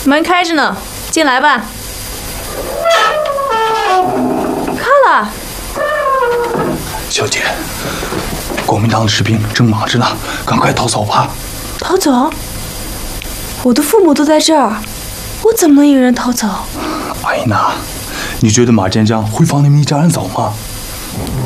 门开着呢，进来吧。看了。 小姐，国民党的士兵正忙着呢，赶快逃走吧。 逃走？我的父母都在这儿，我怎么能一个人逃走？ 阿依娜，你觉得马坚将会放你们一家人走吗？